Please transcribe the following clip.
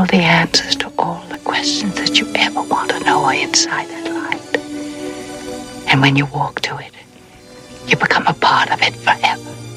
the answers to all the questions that you ever want to know are inside that light. And when you walk to it, you become a part of it forever.